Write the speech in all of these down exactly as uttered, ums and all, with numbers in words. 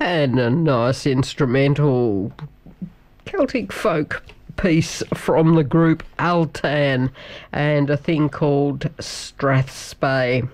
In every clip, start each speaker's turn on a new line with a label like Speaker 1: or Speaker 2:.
Speaker 1: and a nice instrumental Celtic folk piece from the group Altan and a thing called Strathspey.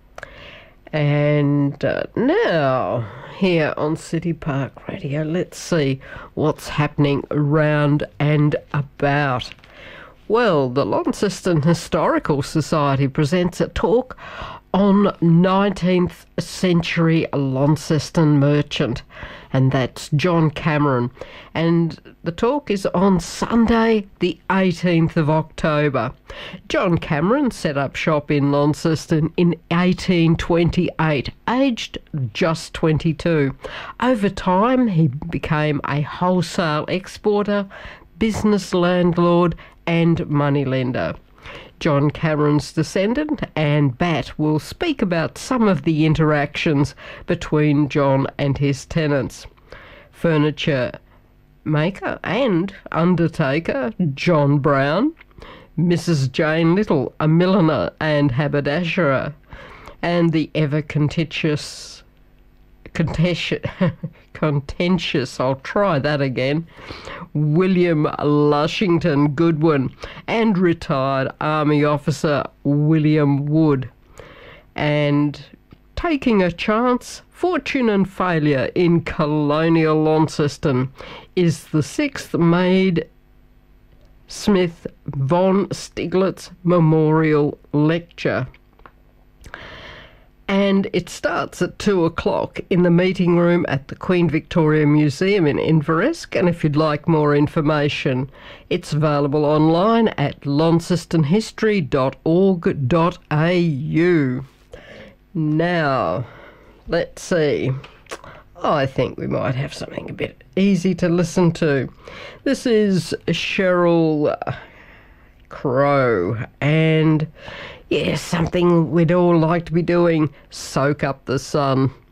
Speaker 1: And uh, now, here on City Park Radio, let's see what's happening round and about. Well, the Launceston Historical Society presents a talk on nineteenth century Launceston merchant, and that's John Cameron. And the talk is on Sunday, the eighteenth of October. John Cameron set up shop in Launceston in eighteen twenty-eight, aged just twenty-two. Over time, he became a wholesale exporter, business landlord, and moneylender. John Cameron's descendant, Anne Batt, will speak about some of the interactions between John and his tenants. Furniture maker and undertaker John Brown, Missus Jane Little, a milliner and haberdasherer, and the ever-contentious, contentious, contentious, I'll try that again, William Lushington Goodwin, and retired Army officer William Wood. And taking a chance, fortune and failure in colonial Launceston is the sixth Maid Smith von Stiglitz Memorial Lecture. And it starts at two o'clock in the meeting room at the Queen Victoria Museum in Inveresk. And if you'd like more information, it's available online at launceston history dot org dot a u. Now, let's see. I think we might have something a bit easy to listen to. This is Sheryl Crow, and yes, something we'd all like to be doing, Soak Up the Sun.